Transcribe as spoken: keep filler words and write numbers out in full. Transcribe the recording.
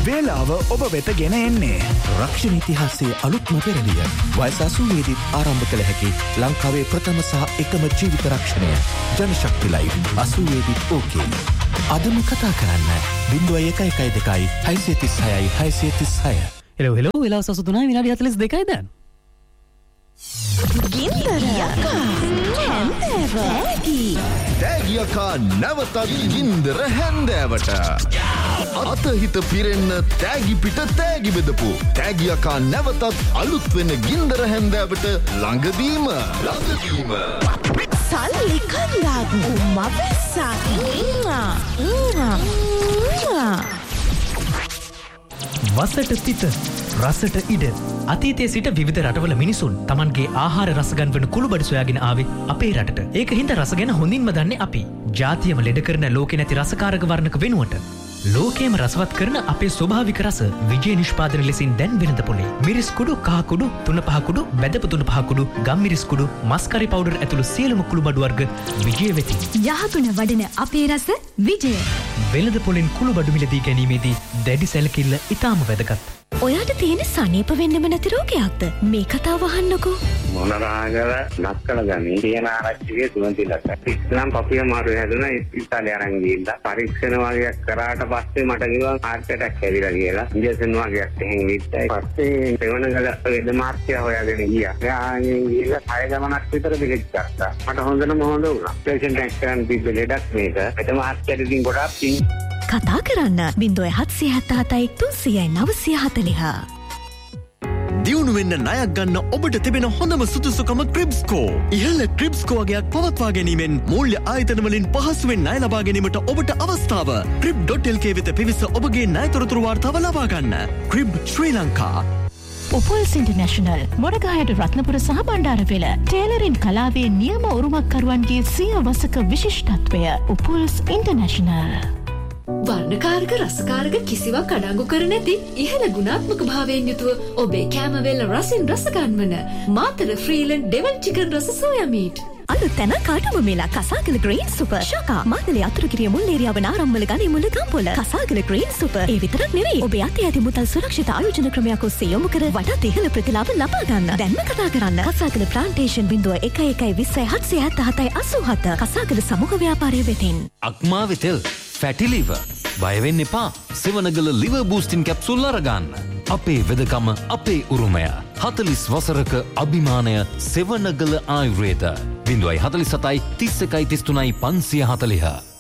වේලාව ඔබ වෙත ගෙන එන්නේ රක්ෂණ ඉතිහාසයේ අලුත්ම පෙරළිය. වයස අසූවේදී ආරම්භ කළ හැකි ලංකාවේ ප්‍රථම සහ එකම ජීවිත රක්ෂණය. ජනශක්ති ලයිව් අසූවේදී ඕකේ. අදම කතා කරන්න බිංදුව එක එකයි දෙකයි හයසිය තිස් හයයි හයසිය තිස් හය. හෙලෝ හෙලෝ වෙලාව සසු තුනයි විනාඩි හතළිස් දෙකයි දැන්. ගින්දර යකා හැන්දෑව තෑගි යකා නැවතත් ගින්දර හැන්දෑවට අතහිත පිරෙන්න තෑගි පිට තෑගි බෙදපු තෑගි යකා නැවතත් අලුත් වෙන ගින්දර හැන්දෑවට ළඟදීම ළඟදීම සල්ලි කන්දාත් මවැස්සක් වසට තිත රසට ඉඩ අතීතයේ සිට විවිධ රටවල මිනිසුන් තමන්ගේ ආහාර රස ගන්වන කුළුබඩු සොයාගෙන ආවේ අපේ රටට. ඒක හින්දා රස ගැන හොඳින්ම දන්නේ අපි. ජාතියම ලෙඩ කරන ලෝකේ නැති රසකාරක වර්ණක වෙනුවට ලෝකේම රසවත් කරන අපේ ස්වභාවික රස විජය නිෂ්පාදන ලෙසින් දැන් වෙනද පොලේ. මිරිස් කුඩු, කහ කුඩු, තුන පහ කුඩු, බැදපු තුන පහ කුඩු, ගම්මිරිස් කුඩු, මස්කරි පවුඩර් ඇතුළු සියලුම කුළුබඩු වර්ග විජය වෙතින්. යහතුන වඩන අපේ රස විජය. වෙළඳ පොලෙන් කුළුබඩු මිලදී ගැනීමේදී දැඩි සැලකිල්ල ඉතාම වැදගත්. ඔයාට තියෙන සනීප වෙන්නම නැති රෝගයක්ද? මේ කතාව අහන්නකෝ. මොනරාගල නක්කල ගමේ තියෙන ආරච්චිගේ තුන්තිලක. ඉස්ලාම් පපිය මාරු හැදුනා ඉස්පිරිතාලේ අරන් ගිහිල්ලා පරීක්ෂණ වගේක් කරාට පස්සේ මට කිව්වා heart attack ඇවිල්ලා කියලා. ඉන්ජෙක්ෂන් වගේක් එහෙන් විත්තයි. පස්සේ පෙවණගල වේද මාර්ත්‍ය හොයාගෙන ගියා. එයාගෙන් ගිහිල්ලා හය ගමනක් විතර බෙහෙත් ගත්තා. මට හොඳටම හොඳ වුණා. පේෂන්ට් එක්ක කරන් තිබ්බ ලෙඩක් මේක. මෙතන මාර්ත්‍යයෙන් ගොඩාක් පිං කතා කරන්න බිංදුව හත්සිය හැත්තෑ හතයි තුන්සියයි නවසිය හතළිහ. දියුණු වෙන්න ණයක් ගන්න ඔබට තිබෙන හොඳම සුදුසුකම ක්‍රිබ්ස්කෝ. ඉහළ ක්‍රිබ්ස්කෝ වගේක් පවත්වා ගැනීමෙන් මූල්‍ය ආයතන වලින් පහසුවෙන් ණය ලබා ගැනීමට ඔබට අවස්ථාව. ක්‍රිබ් ඩොට් එල් කේ වෙත පිවිස ඔබගේ ණය තොරතුරු වාර්තාව ලබා ගන්න. ක්‍රිබ් ශ්‍රී ලංකා. උපුල්ස් ඉන්ටර්නැෂනල් මොරගහයට රත්නපුර සහ බණ්ඩාරපෙළ ටේලරින් කලාවේ නියම උරුමකරුවන්ගේ සිය වසක විශිෂ්ටත්වය. උපුල්ස් ඉන්ටර්නැෂනල්. වර්ණකාරක රසකාරක කිසිවක් අඩංගු කර නැති ඉහළ ගුණාත්මක භාවයෙන් යුතුව ඔබේ කෑමවේල රසින් රස ගන්වන මාතර ෆ්‍රීලන්ඩ් ඩෙවල් චිකන් රස සෝයා මීට්. අලුත් තැන කාටම මේලා කසාගල ග්‍රීන් සුපර් ශාකා මාතලේ අතුරුගිරිය මුල් ඒරියාව නාරම්මල ගනේ මුල ගම්පොළ කසාගල ග්‍රීන් සුපර්. ඒ විතරක් නෙවෙයි ඔබේ අතේ ඇති මුදල් සුරක්ෂිත ආයෝජන ක්‍රමයක් ඔස්සේ යොමු කර වඩාත් ඉහළ ප්‍රතිලාභ ලබා ගන්න. දැන්ම කතා කරන්න කසාගල ප්ලාන්ටේෂන් බිංදුව එක එකයි විස්සයි හත්සිය හැත්තෑ හතයි අසූ හත කසාගල සමූහ ව්‍යාපාරය වෙතින්. අක්මාවේ තෙල් ෆැටි ලිවර් බය වෙන්න එපා. සෙවනගල ලිවර් බූස්ටින් කැප්සූල් අරගන්න. අපේ වෙදකම අපේ උරුමය. හතළිස් වසරක අභිමානය සෙවනගල ආයුර්වේද. බිංදුවයි හතළිස් හතයි තිස් එකයි තිස් තුනයි පන්සිය හතළිහ.